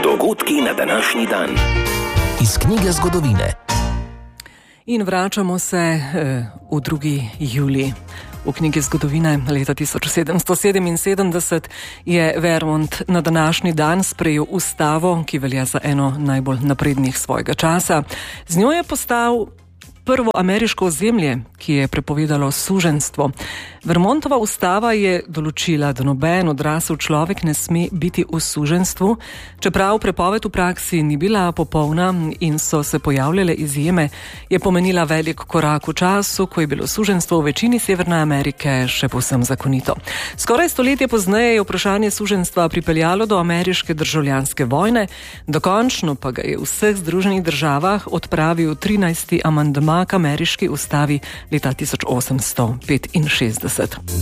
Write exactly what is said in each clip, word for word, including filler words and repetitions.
Dogodki na današnji dan. Iz knjige zgodovine. In vračamo se eh, v drugi julij. V knjigi zgodovine leta tisoč sedemsto sedeminsedemdeset je Vermont na današnji dan sprejel ustavo, ki velja za eno najbolj naprednih svojega časa. Z njo je postal prvo ameriško ozemlje, ki je prepovedalo suženjstvo. Vermontova ustava je določila, da noben odrasel človek ne sme biti v suženjstvu, čeprav prepoved v praksi ni bila popolna in so se pojavljale izjeme, je pomenila velik korak v času, ko je bilo suženjstvo v večini Severne Amerike še povsem zakonito. Skoraj stoletje pozneje je vprašanje suženjstva pripeljalo do ameriške državljanske vojne, dokončno pa ga je v vseh Združenih državah odpravil trinajsti amandma k ameriški ustavi leta tisoč osemsto petinšestdeset.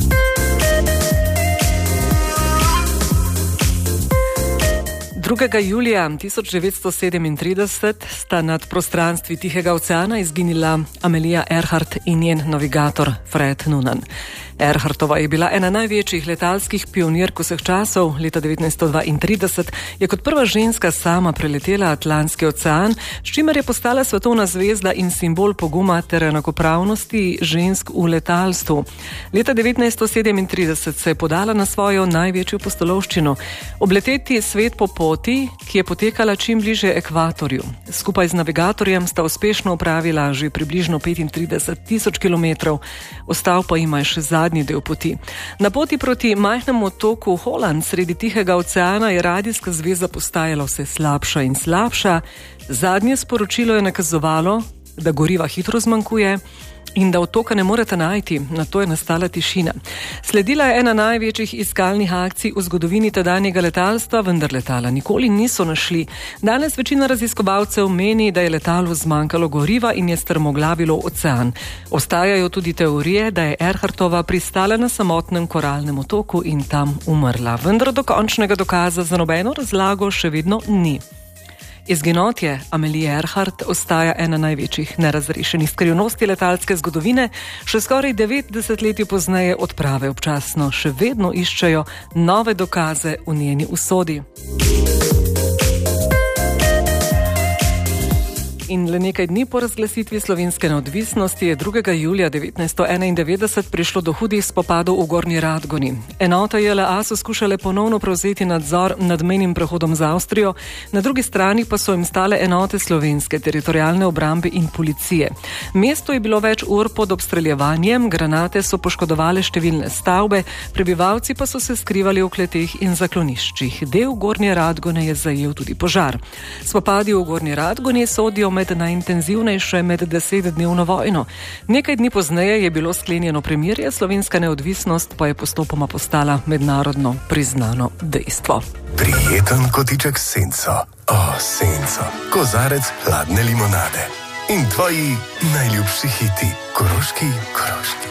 drugega julija tisoč devetsto sedemintrideset sta nad prostranstvi Tihega oceana izginila Amelia Earhart in njen navigator Fred Noonan. Earhartova je bila ena največjih letalskih pionirk vseh časov. Leta devetnajststo dvaintrideset je kot prva ženska sama preletela Atlantski ocean, s čimer je postala svetovna zvezda in simbol poguma ter enakopravnosti žensk v letalstvu. Leta devetnajststo sedemintrideset se je podala na svojo največjo pustolovščino, obleteti svet po poti, ki je potekala čim bliže ekvatorju. Skupaj z navigatorjem sta uspešno opravila že približno petintrideset tisoč kilometrov, ostal pa ima še zadnji del poti. Na poti proti majhnemu otoku Holland sredi Tihega oceana je radijska zveza postajala vse slabša in slabša. Zadnje sporočilo je nakazovalo, da goriva hitro zmanjkuje in da otoka ne morete najti. Na to je nastala tišina. Sledila je ena največjih iskalnih akcij v zgodovini tedanjega letalstva, vendar letala nikoli niso našli. Danes večina raziskovalcev meni, da je letalu zmanjkalo goriva in je strmoglavilo ocean. Ostajajo tudi teorije, da je Earhartova pristala na samotnem koralnem otoku in tam umrla. Vendar dokončnega dokaza za nobeno razlago še vedno ni. Izginotje Amelie Earhart ostaja ena največjih nerazrešenih skrivnosti letalske zgodovine. Še skoraj devet desetletij pozneje odprave občasno še vedno iščejo nove dokaze v njeni usodi. In le nekaj dni po razglasitvi slovenske neodvisnosti je drugega julija devetnajststo enaindevetdeset prišlo do hudih spopadov v Gornji Radgoni. Enote J L A so skušale ponovno prevzeti nadzor nad mejnim prehodom z Avstrijo, na drugi strani pa so jim stale enote slovenske teritorialne obrambe in policije. Mesto je bilo več ur pod obstreljevanjem, granate so poškodovale številne stavbe, prebivalci pa so se skrivali v kleteh in zakloniščih. Del Gornje Radgone je zajel tudi požar. Spopadi v Gornji Radgoni sodijo med najintenzivnejše med desetdnevno vojno. Nekaj dni pozneje je bilo sklenjeno premirje, slovenska neodvisnost pa je postopoma postala mednarodno priznano dejstvo. Prijeten kotiček s senco. O, senco. Kozarec hladne limonade. In tvoji najljubši hiti. Koroški, koroški.